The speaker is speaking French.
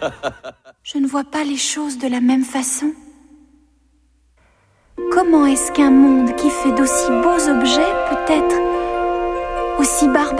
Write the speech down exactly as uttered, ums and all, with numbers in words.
Je ne vois pas les choses de la même façon. Comment est-ce qu'un monde qui fait d'aussi beaux objets peut être aussi barbare ?